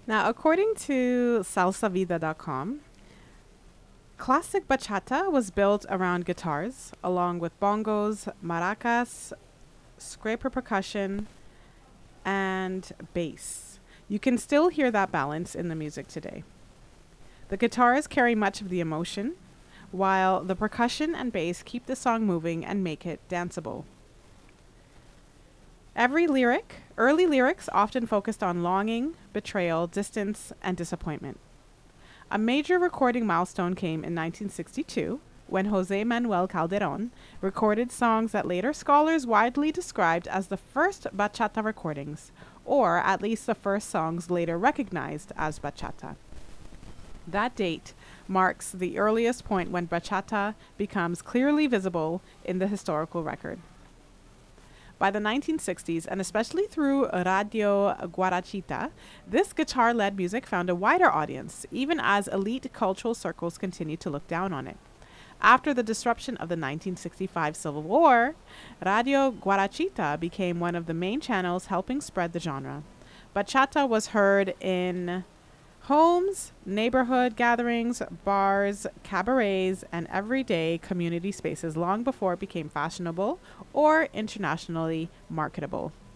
Now, according to salsavida.com, classic bachata was built around guitars, along with bongos, maracas, scraper percussion, and bass. You can still hear that balance in the music today. The guitars carry much of the emotion, while the percussion and bass keep the song moving and make it danceable. Early lyrics often focused on longing, betrayal, distance, and disappointment. A major recording milestone came in 1962 when Jose Manuel Calderon recorded songs that later scholars widely described as the first bachata recordings, or at least the first songs later recognized as bachata. That date marks the earliest point when bachata becomes clearly visible in the historical record. By the 1960s, and especially through Radio Guarachita, this guitar led music found a wider audience, even as elite cultural circles continued to look down on it. After the disruption of the 1965 Civil War, Radio Guarachita became one of the main channels helping spread the genre. Bachata was heard in homes, neighborhood gatherings, bars, cabarets, and everyday community spaces long before it became fashionable or internationally marketable.